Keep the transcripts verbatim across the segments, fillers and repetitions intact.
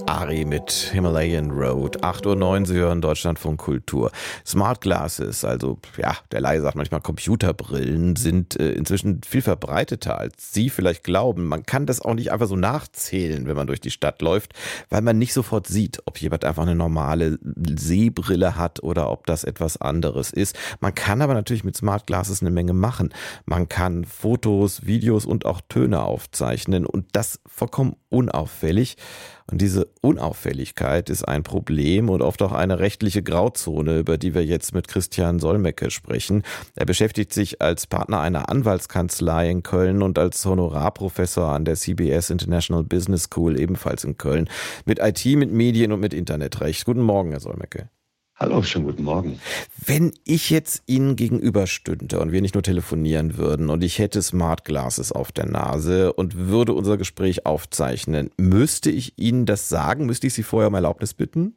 Ari mit Himalayan Road. acht Uhr neun, Sie hören Deutschlandfunk Kultur. Smart Glasses, also ja, der Laie sagt manchmal Computerbrillen, sind äh, inzwischen viel verbreiteter, als Sie vielleicht glauben. Man kann das auch nicht einfach so nachzählen, wenn man durch die Stadt läuft, weil man nicht sofort sieht, ob jemand einfach eine normale Sehbrille hat oder ob das etwas anderes ist. Man kann aber natürlich mit Smart Glasses eine Menge machen. Man kann Fotos, Videos und auch Töne aufzeichnen und das vollkommen unauffällig. Und diese Unauffälligkeit ist ein Problem und oft auch eine rechtliche Grauzone, über die wir jetzt mit Christian Solmecke sprechen. Er beschäftigt sich als Partner einer Anwaltskanzlei in Köln und als Honorarprofessor an der C B S International Business School, ebenfalls in Köln, mit I T, mit Medien und mit Internetrecht. Guten Morgen, Herr Solmecke. Hallo, schönen guten Morgen. Wenn ich jetzt Ihnen gegenüberstünde und wir nicht nur telefonieren würden und ich hätte Smart Glasses auf der Nase und würde unser Gespräch aufzeichnen, müsste ich Ihnen das sagen? Müsste ich Sie vorher um Erlaubnis bitten?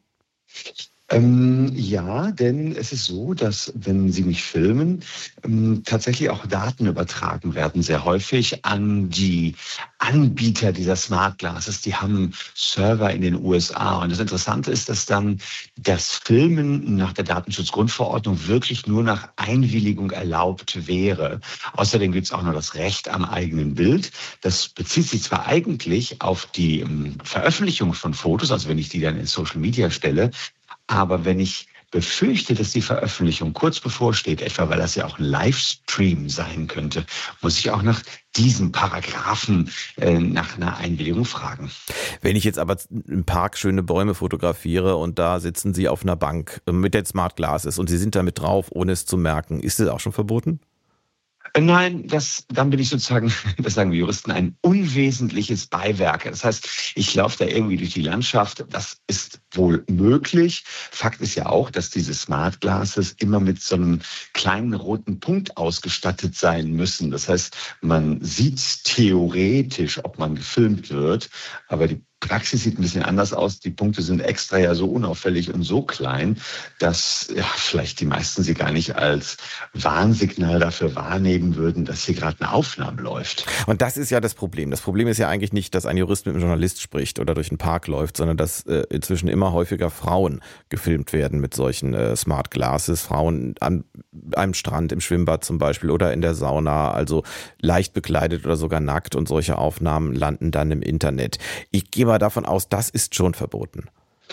Ähm, ja, denn es ist so, dass wenn Sie mich filmen, ähm, tatsächlich auch Daten übertragen werden, sehr häufig an die Anbieter dieser Smart Glasses. Die haben Server in den U S A. Und das Interessante ist, dass dann das Filmen nach der Datenschutzgrundverordnung wirklich nur nach Einwilligung erlaubt wäre. Außerdem gibt es auch noch das Recht am eigenen Bild. Das bezieht sich zwar eigentlich auf die ähm, Veröffentlichung von Fotos, also wenn ich die dann in Social Media stelle, aber wenn ich befürchte, dass die Veröffentlichung kurz bevorsteht, etwa weil das ja auch ein Livestream sein könnte, muss ich auch nach diesem Paragraphen äh, nach einer Einwilligung fragen. Wenn ich jetzt aber im Park schöne Bäume fotografiere und da sitzen Sie auf einer Bank mit den Smart Glasses und Sie sind damit drauf, ohne es zu merken, ist das auch schon verboten? Nein, das, dann bin ich sozusagen, das sagen wir Juristen, ein unwesentliches Beiwerk. Das heißt, ich laufe da irgendwie durch die Landschaft. Das ist wohl möglich. Fakt ist ja auch, dass diese Smart Glasses immer mit so einem kleinen roten Punkt ausgestattet sein müssen. Das heißt, man sieht theoretisch, ob man gefilmt wird, aber die Praxis sieht ein bisschen anders aus. Die Punkte sind extra ja so unauffällig und so klein, dass ja, vielleicht die meisten sie gar nicht als Warnsignal dafür wahrnehmen würden, dass hier gerade eine Aufnahme läuft. Und das ist ja das Problem. Das Problem ist ja eigentlich nicht, dass ein Jurist mit einem Journalist spricht oder durch einen Park läuft, sondern dass äh, inzwischen immer häufiger Frauen gefilmt werden mit solchen äh, Smart Glasses. Frauen an einem Strand, im Schwimmbad zum Beispiel oder in der Sauna, also leicht bekleidet oder sogar nackt, und solche Aufnahmen landen dann im Internet. Ich gehe mal davon aus, das ist schon verboten.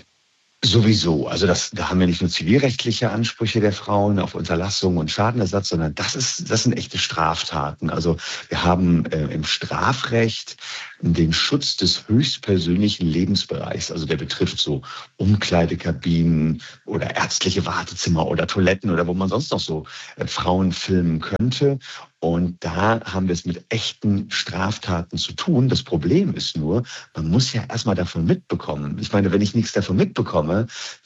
Sowieso. Also das, da haben wir nicht nur zivilrechtliche Ansprüche der Frauen auf Unterlassung und Schadenersatz, sondern das ist, das sind echte Straftaten. Also wir haben äh, im Strafrecht den Schutz des höchstpersönlichen Lebensbereichs. Also der betrifft so Umkleidekabinen oder ärztliche Wartezimmer oder Toiletten oder wo man sonst noch so äh, Frauen filmen könnte. Und da haben wir es mit echten Straftaten zu tun. Das Problem ist nur, man muss ja erstmal davon mitbekommen. Ich meine, wenn ich nichts davon mitbekomme,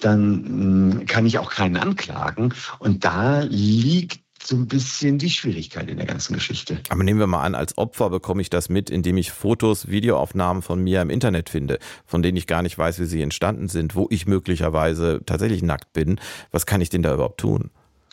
dann mh, kann ich auch keinen anklagen. Und da liegt so ein bisschen die Schwierigkeit in der ganzen Geschichte. Aber nehmen wir mal an, als Opfer bekomme ich das mit, indem ich Fotos, Videoaufnahmen von mir im Internet finde, von denen ich gar nicht weiß, wie sie entstanden sind, wo ich möglicherweise tatsächlich nackt bin. Was kann ich denn da überhaupt tun?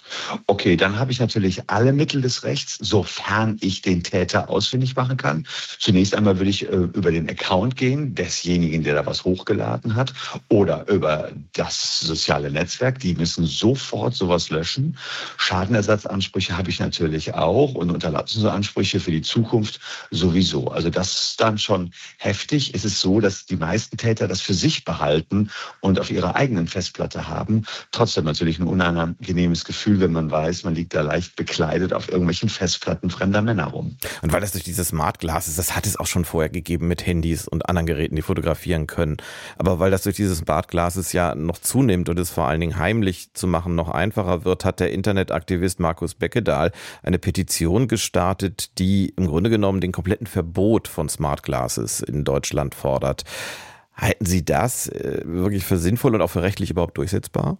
Okay, dann habe ich natürlich alle Mittel des Rechts, sofern ich den Täter ausfindig machen kann. Zunächst einmal würde ich äh, über den Account gehen, desjenigen, der da was hochgeladen hat, oder über das soziale Netzwerk. Die müssen sofort sowas löschen. Schadenersatzansprüche habe ich natürlich auch und Unterlassungsansprüche für die Zukunft sowieso. Also das ist dann schon heftig. Es ist so, dass die meisten Täter das für sich behalten und auf ihrer eigenen Festplatte haben. Trotzdem natürlich ein unangenehmes Gefühl, wenn man weiß, man liegt da leicht bekleidet auf irgendwelchen Festplatten fremder Männer rum. Und weil das durch dieses Smart Glass ist, das hat es auch schon vorher gegeben mit Handys und anderen Geräten, die fotografieren können. Aber weil das durch dieses Smart Glasses ja noch zunimmt und es vor allen Dingen heimlich zu machen noch einfacher wird, hat der Internetaktivist Markus Beckedahl eine Petition gestartet, die im Grunde genommen den kompletten Verbot von Smart Glasses in Deutschland fordert. Halten Sie das äh, wirklich für sinnvoll und auch für rechtlich überhaupt durchsetzbar?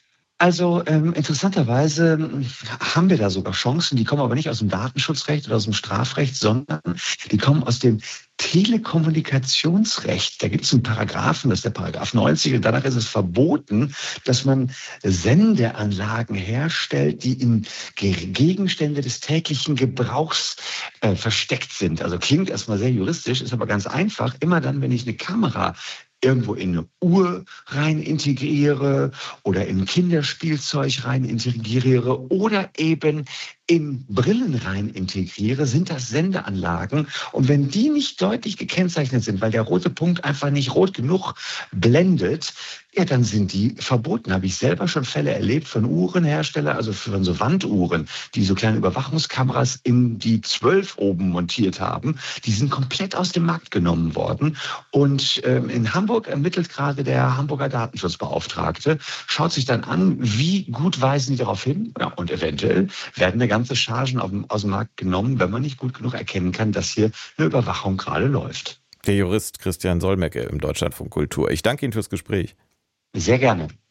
Also ähm, interessanterweise haben wir da sogar Chancen, die kommen aber nicht aus dem Datenschutzrecht oder aus dem Strafrecht, sondern die kommen aus dem Telekommunikationsrecht. Da gibt es einen Paragraphen, das ist der Paragraph neunzig, und danach ist es verboten, dass man Sendeanlagen herstellt, die in Gegenstände des täglichen Gebrauchs äh, versteckt sind. Also klingt erstmal sehr juristisch, ist aber ganz einfach. Immer dann, wenn ich eine Kamera irgendwo in eine Uhr rein integriere oder in Kinderspielzeug rein integriere oder eben in Brillen rein integriere, sind das Sendeanlagen. Und wenn die nicht deutlich gekennzeichnet sind, weil der rote Punkt einfach nicht rot genug blendet, ja, dann sind die verboten. Habe ich selber schon Fälle erlebt von Uhrenherstellern, also von so Wanduhren, die so kleine Überwachungskameras in die zwölf oben montiert haben. Die sind komplett aus dem Markt genommen worden. Und ähm, in Hamburg ermittelt gerade der Hamburger Datenschutzbeauftragte, schaut sich dann an, wie gut weisen die darauf hin. Ja, und eventuell werden eine ganze Chargen auf dem, aus dem Markt genommen, wenn man nicht gut genug erkennen kann, dass hier eine Überwachung gerade läuft. Der Jurist Christian Solmecke im Deutschlandfunk Kultur. Ich danke Ihnen fürs Gespräch. Sehr gerne.